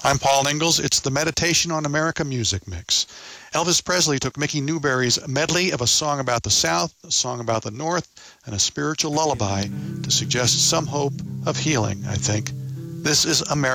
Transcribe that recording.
I'm Paul Ingalls. It's the Meditation on America music mix. Elvis Presley took Mickey Newberry's medley of a song about the South, a song about the North, and a spiritual lullaby to suggest some hope of healing, I think. This is America.